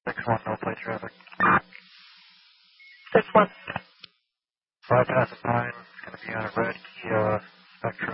6-1, no plate traffic. 6-1. 5 passes 9, it's going to be on a red Kia Spectra.